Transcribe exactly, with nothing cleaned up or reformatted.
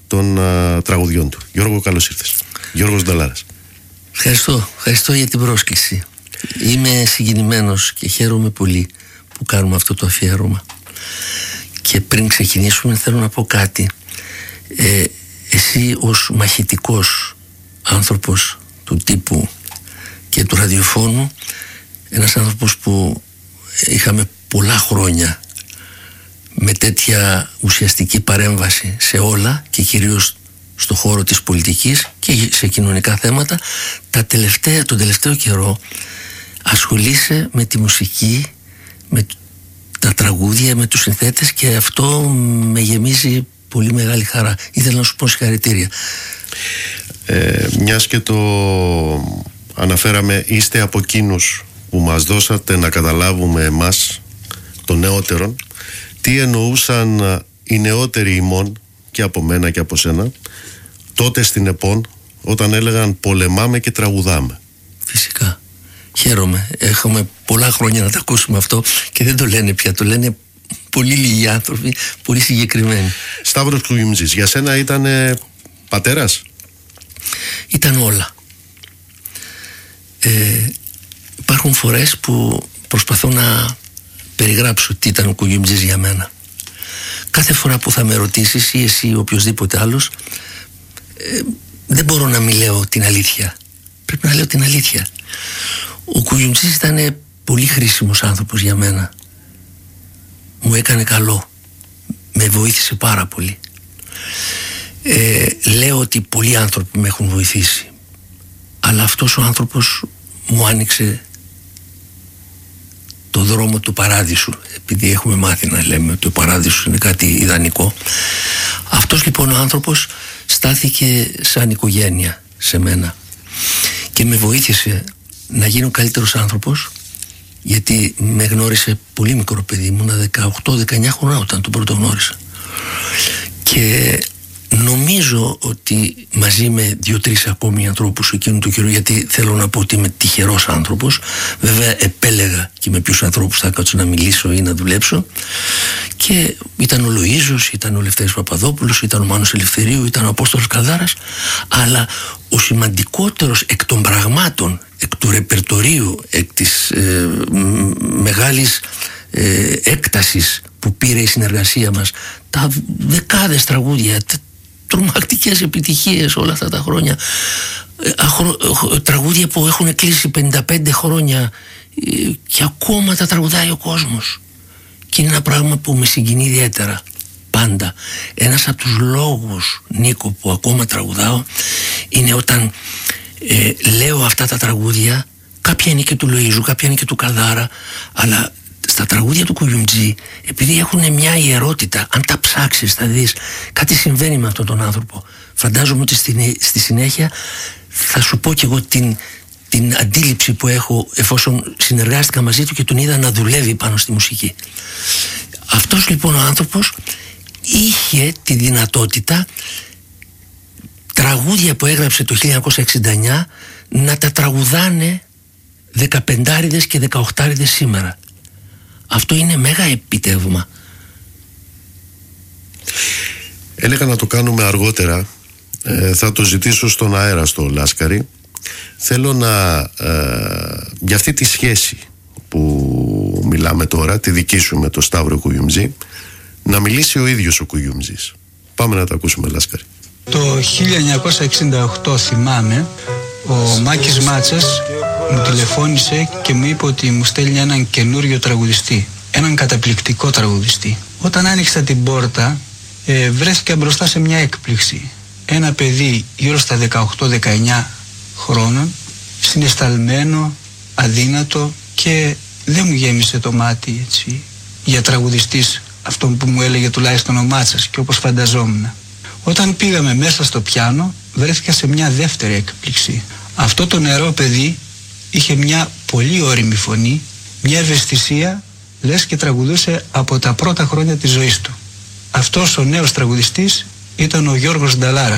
των α, τραγουδιών του. Γιώργο, καλώς ήρθες. Γιώργος Νταλάρας. Ευχαριστώ, ευχαριστώ για την πρόσκληση. Είμαι συγκινημένος και χαίρομαι πολύ που κάνουμε αυτό το αφιέρωμα. Και πριν ξεκινήσουμε θέλω να πω κάτι. ε, Εσύ ως μαχητικός άνθρωπος του τύπου και του ραδιοφώνου, ένας άνθρωπος που είχαμε πολλά χρόνια με τέτοια ουσιαστική παρέμβαση σε όλα και κυρίως στο χώρο της πολιτικής και σε κοινωνικά θέματα, τα τελευταία, τον τελευταίο καιρό ασχολείσαι με τη μουσική, με τα τραγούδια, με τους συνθέτες, και αυτό με γεμίζει πολύ μεγάλη χαρά. Ήθελα να σου πω συγχαρητήρια. Ε, μιας και το αναφέραμε, είστε από εκείνους που μας δώσατε να καταλάβουμε εμάς των νεότερων τι εννοούσαν οι νεότεροι ημών, και από μένα και από σένα, τότε στην ΕΠΟΝ, όταν έλεγαν πολεμάμε και τραγουδάμε. Φυσικά. Χαίρομαι. Έχουμε πολλά χρόνια να τα ακούσουμε αυτό και δεν το λένε πια. Το λένε πολύ λίγοι άνθρωποι, πολύ συγκεκριμένοι. Σταύρος Κουγιουμτζής, για σένα ήταν πατέρας? Ήταν όλα. Ε, υπάρχουν φορές που προσπαθώ να περιγράψω τι ήταν ο Κουγιουμτζής για μένα. Κάθε φορά που θα με ρωτήσεις, ή εσύ ή οποιοσδήποτε άλλος, ε, δεν μπορώ να μην λέω την αλήθεια. Πρέπει να λέω την αλήθεια. Ο Κουγιουμτζής ήταν πολύ χρήσιμος άνθρωπος για μένα. Μου έκανε καλό. Με βοήθησε πάρα πολύ. Ε, λέω ότι πολλοί άνθρωποι με έχουν βοηθήσει, αλλά αυτός ο άνθρωπος μου άνοιξε το δρόμο του παράδεισου, επειδή έχουμε μάθει να λέμε ότι ο παράδεισος είναι κάτι ιδανικό. Αυτός λοιπόν ο άνθρωπος στάθηκε σαν οικογένεια σε μένα και με βοήθησε να γίνω καλύτερος άνθρωπος, γιατί με γνώρισε πολύ μικρό παιδί, ήμουνα δεκαοκτώ δεκαεννιά χρονών όταν τον πρώτο γνώρισα, και νομίζω ότι μαζί με δύο-τρεις ακόμη ανθρώπους εκείνου του καιρού, γιατί θέλω να πω ότι είμαι τυχερός άνθρωπος, βέβαια επέλεγα και με ποιους ανθρώπους θα κάτσω να μιλήσω ή να δουλέψω, και ήταν ο Λοΐζος, ήταν ο Λευτέρης Παπαδόπουλος, ήταν ο Μάνος Ελευθερίου, ήταν ο Απόστολος Καδάρας, αλλά ο σημαντικότερος εκ των πραγμάτων, εκ του ρεπερτορίου, εκ της ε, μεγάλης ε, έκτασης που πήρε η συνεργασία μας, τα δεκάδες τραγούδια, τρομακτικές επιτυχίες όλα αυτά τα χρόνια, Αχρο, τραγούδια που έχουν κλείσει πενήντα πέντε χρόνια και ακόμα τα τραγουδάει ο κόσμος, και είναι ένα πράγμα που με συγκινεί ιδιαίτερα πάντα. Ένας από τους λόγους, Νίκο, που ακόμα τραγουδάω είναι όταν ε, λέω αυτά τα τραγούδια. Κάποια είναι και του Λοΐζου, κάποια είναι και του Καδάρα, αλλά στα τραγούδια του Κουγιουμτζή, επειδή έχουν μια ιερότητα, αν τα ψάξεις θα δεις κάτι συμβαίνει με αυτόν τον άνθρωπο. Φαντάζομαι ότι στη, στη συνέχεια θα σου πω κι εγώ την, την αντίληψη που έχω, εφόσον συνεργάστηκα μαζί του και τον είδα να δουλεύει πάνω στη μουσική. Αυτός λοιπόν ο άνθρωπος είχε τη δυνατότητα τραγούδια που έγραψε το χίλια εννιακόσια εξήντα εννιά να τα τραγουδάνε δεκαπεντάριδες και δεκαοχτάριδες σήμερα. Αυτό είναι μέγα επιτεύγμα. Έλεγα να το κάνουμε αργότερα. ε, Θα το ζητήσω στον αέρα στο Λάσκαρη. Θέλω να ε, για αυτή τη σχέση που μιλάμε τώρα, τη δική σου με το Σταύρο Κουγιουμτζή, να μιλήσει ο ίδιος ο Κουγιουμτζής. Πάμε να το ακούσουμε, Λάσκαρη. Το χίλια εννιακόσια εξήντα οκτώ θυμάμαι, ο Μάκης Μάτσας μου τηλεφώνησε και μου είπε ότι μου στέλνει έναν καινούριο τραγουδιστή, έναν καταπληκτικό τραγουδιστή. Όταν άνοιξα την πόρτα, ε, βρέθηκα μπροστά σε μια έκπληξη. Ένα παιδί γύρω στα δεκαοκτώ δεκαεννιά χρόνων, συναισθαλμένο, αδύνατο, και δεν μου γέμισε το μάτι έτσι για τραγουδιστής αυτόν που μου έλεγε τουλάχιστον ο Μάτσας και όπως φανταζόμουν. Όταν πήγαμε μέσα στο πιάνο, βρέθηκα σε μια δεύτερη έκπληξη. Αυτό το νεαρό παιδί είχε μια πολύ ώριμη φωνή, μια ευαισθησία, λες και τραγουδούσε από τα πρώτα χρόνια της ζωής του. Αυτός ο νέος τραγουδιστής ήταν ο Γιώργος Νταλάρας.